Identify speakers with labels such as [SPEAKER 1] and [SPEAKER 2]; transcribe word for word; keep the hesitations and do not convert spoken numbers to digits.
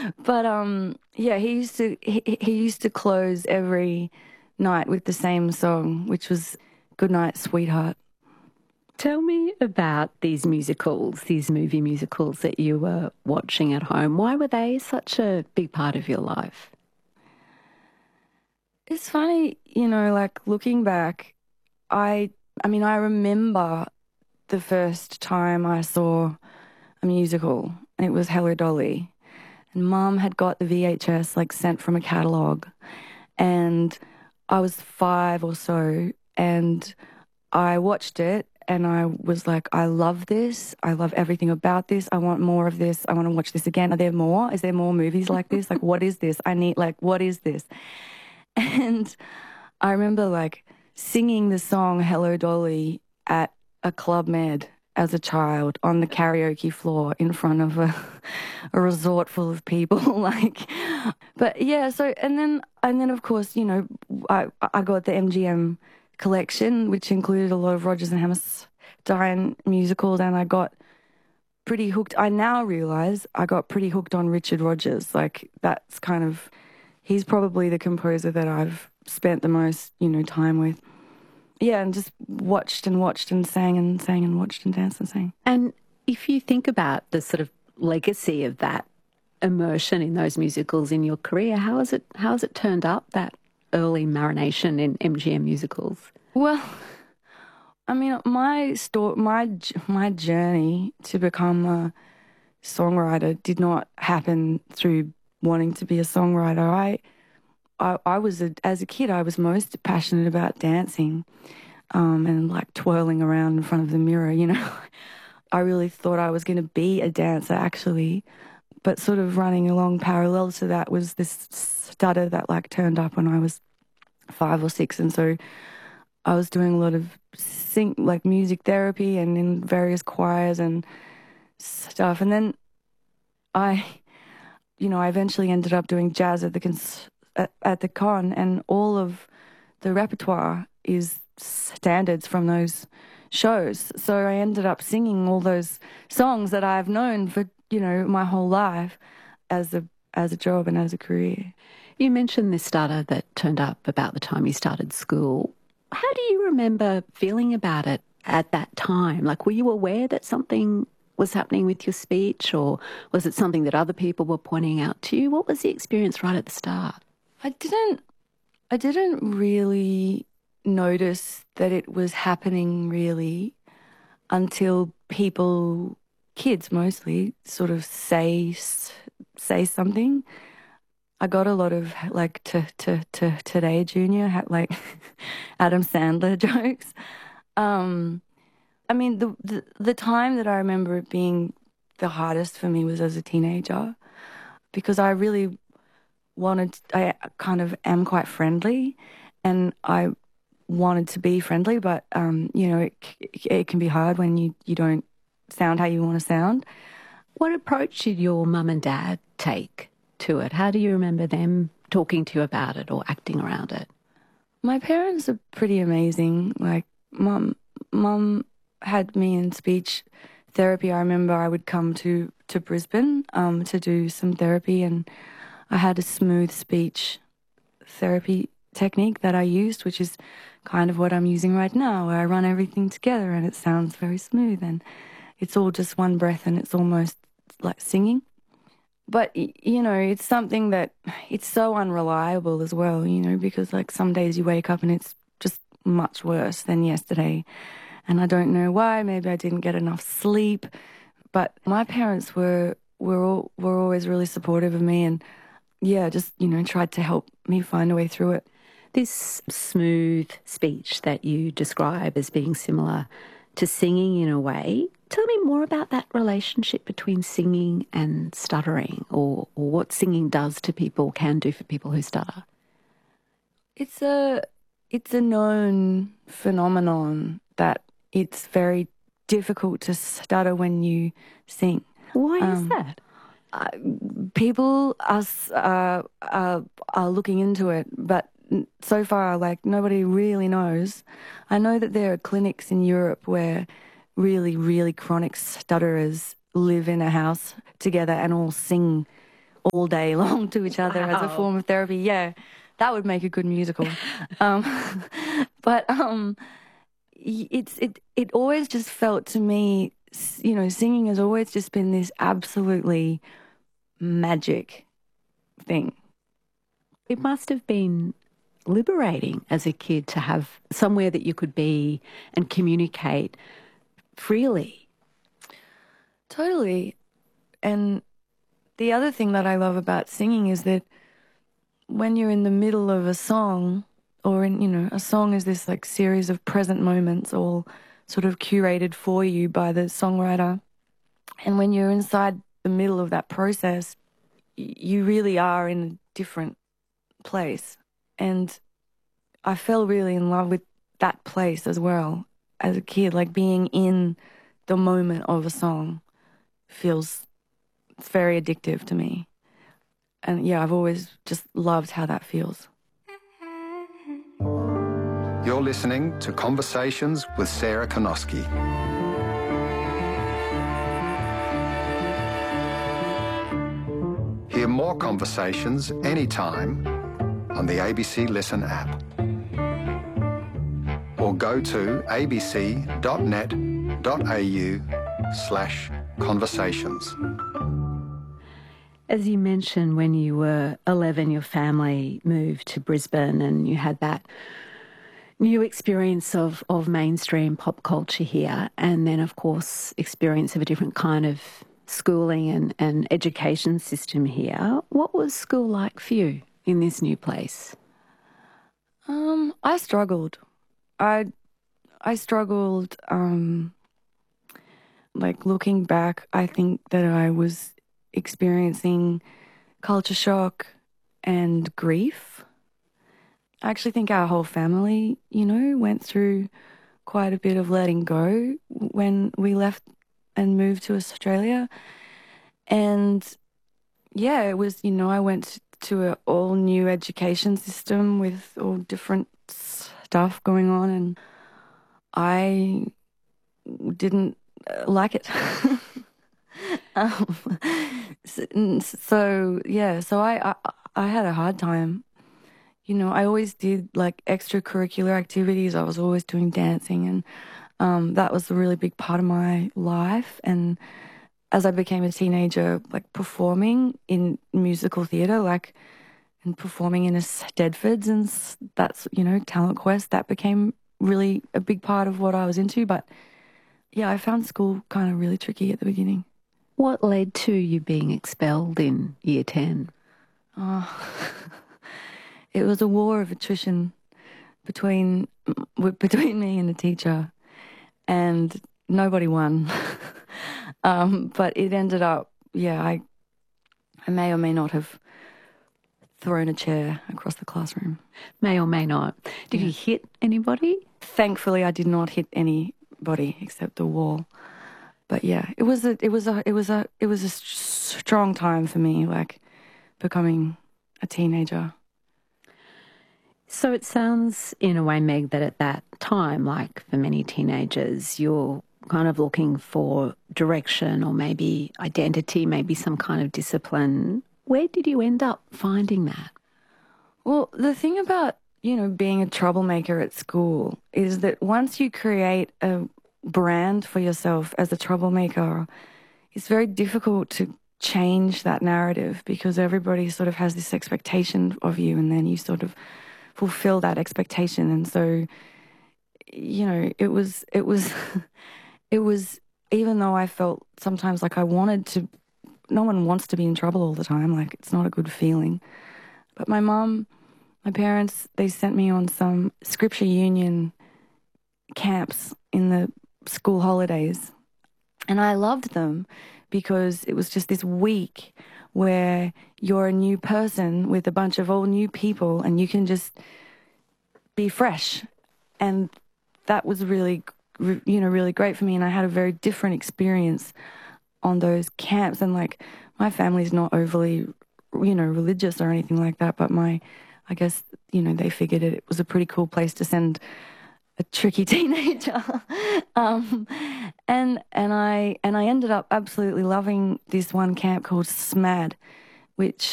[SPEAKER 1] But um, yeah, he used to he, he used to close every night with the same song, which was "Good Night, Sweetheart."
[SPEAKER 2] Tell me about these musicals, these movie musicals that you were watching at home. Why were they such a big part of your life?
[SPEAKER 1] It's funny, you know, like looking back, I I mean, I remember the first time I saw a musical, and it was Hello Dolly. And Mum had got the V H S like sent from a catalogue, and I was five or so, and I watched it, and I was like, I love this. I love everything about this. I want more of this. I want to watch this again. Are there more? Is there more movies like this? Like, what is this? I need, like, what is this? And I remember like singing the song Hello Dolly at a Club Med as a child on the karaoke floor in front of a, a resort full of people. like, but yeah, so, and then, and then of course, you know, I, I got the M G M collection, which included a lot of Rodgers and Hammerstein musicals, and I got pretty hooked. I now realize I got pretty hooked on Richard Rodgers. Like, that's kind of, he's probably the composer that I've spent the most, you know, time with. Yeah, and just watched and watched and sang and sang and watched and danced and sang.
[SPEAKER 2] And if you think about the sort of legacy of that immersion in those musicals in your career, how has it how has it turned up, that early marination in M G M musicals?
[SPEAKER 1] Well, I mean, my story, my my journey to become a songwriter did not happen through wanting to be a songwriter. I I, I was, a, as a kid, I was most passionate about dancing um, and like twirling around in front of the mirror, you know. I really thought I was going to be a dancer, actually. But sort of running along parallel to that was this stutter that like turned up when I was five or six. And so I was doing a lot of sing, like music therapy and in various choirs and stuff. And then I, you know, I eventually ended up doing jazz at the cons- at, at the con, and all of the repertoire is standards from those shows. So I ended up singing all those songs that I've known for, you know, my whole life as a as a job and as a career.
[SPEAKER 2] You mentioned this stutter that turned up about the time you started school. How do you remember feeling about it at that time? Like, were you aware that something was happening with your speech, or was it something that other people were pointing out to you? What was the experience right at the start?
[SPEAKER 1] I didn't I didn't really notice that it was happening really until people, kids mostly, sort of say say something. I got a lot of like to to to today Junior had like Adam Sandler jokes. Um, I mean the, the the time that I remember it being the hardest for me was as a teenager, because I really wanted, I kind of am quite friendly, and I wanted to be friendly, but, um, you know, it, it can be hard when you, you don't sound how you want to sound.
[SPEAKER 2] What approach did your mum and dad take to it? How do you remember them talking to you about it or acting around it?
[SPEAKER 1] My parents are pretty amazing. Like, mum, mum had me in speech therapy. I remember I would come to, to Brisbane um, to do some therapy, and I had a smooth speech therapy technique that I used, which is kind of what I'm using right now, where I run everything together and it sounds very smooth and it's all just one breath and it's almost like singing. But, you know, it's something that it's so unreliable as well, you know, because like some days you wake up and it's just much worse than yesterday. And I don't know why. Maybe I didn't get enough sleep. But my parents were were all, were always really supportive of me, and yeah, just, you know, tried to help me find a way through it.
[SPEAKER 2] This smooth speech that you describe as being similar to singing in a way, tell me more about that relationship between singing and stuttering, or, or what singing does to people, can do for people who stutter.
[SPEAKER 1] It's a, it's a known phenomenon that it's very difficult to stutter when you sing.
[SPEAKER 2] Why
[SPEAKER 1] um,
[SPEAKER 2] is that?
[SPEAKER 1] Uh, people are, uh, are, are looking into it, but so far, like, nobody really knows. I know that there are clinics in Europe where really, really chronic stutterers live in a house together and all sing all day long to each other wow. as a form of therapy. Yeah, that would make a good musical. um, but um, it's it it always just felt to me, you know, singing has always just been this absolutely magic thing.
[SPEAKER 2] It must have been liberating as a kid to have somewhere that you could be and communicate freely.
[SPEAKER 1] Totally. And the other thing that I love about singing is that when you're in the middle of a song, or in, you know, a song is this like series of present moments all sort of curated for you by the songwriter. And when you're inside the middle of that process, you really are in a different place. And I fell really in love with that place as well as a kid, like being in the moment of a song feels it's very addictive to me. And yeah, I've always just loved how that feels.
[SPEAKER 3] You're listening to Conversations with Sarah Konoski. Hear more conversations anytime on the A B C Listen app. Or go to abc.net.au slash conversations.
[SPEAKER 2] As you mentioned, when you were eleven, your family moved to Brisbane and you had that new experience of, of mainstream pop culture here, and then, of course, experience of a different kind of schooling and, and education system here. What was school like for you in this new place?
[SPEAKER 1] Um, I struggled. I I struggled, um, like looking back, I think that I was experiencing culture shock and grief. I actually think our whole family, you know, went through quite a bit of letting go when we left and moved to Australia. And yeah, it was, you know, I went to an all new education system with all different stuff going on, and I didn't like it. um, so, so yeah, so I, I I had a hard time. You know, I always did like extracurricular activities. I was always doing dancing, and um, that was a really big part of my life. And as I became a teenager, like performing in musical theatre, like and performing in a Stedfords, and that's, you know, Talent Quest, that became really a big part of what I was into. But yeah, I found school kind of really tricky at the beginning.
[SPEAKER 2] What led to you being expelled in year ten?
[SPEAKER 1] Oh, it was a war of attrition between between me and the teacher, and nobody won. um, but it ended up, yeah, I, I may or may not have thrown a chair across the classroom.
[SPEAKER 2] May or may not. Did yeah. you hit anybody?
[SPEAKER 1] Thankfully, I did not hit anybody except the wall. But yeah, it was a, it was a, it was a, it was a strong time for me, like becoming a teenager.
[SPEAKER 2] So it sounds in a way, Meg, that at that time, like for many teenagers, you're kind of looking for direction or maybe identity, maybe some kind of discipline. Where did you end up finding that?
[SPEAKER 1] Well, the thing about, you know, being a troublemaker at school is that once you create a brand for yourself as a troublemaker, it's very difficult to change that narrative because everybody sort of has this expectation of you, and then you sort of fulfill that expectation. And so, you know, it was, it was, it was, even though I felt sometimes like I wanted to, no one wants to be in trouble all the time. Like, it's not a good feeling. But my mum, my parents, they sent me on some Scripture Union camps in the school holidays. And I loved them because it was just this week where you're a new person with a bunch of all new people and you can just be fresh. And that was really, you know, really great for me. And I had a very different experience on those camps. And like, my family's not overly, you know, religious or anything like that, but my, I guess, you know, they figured it, it was a pretty cool place to send a tricky teenager. um, and and I and I ended up absolutely loving this one camp called SMAD, which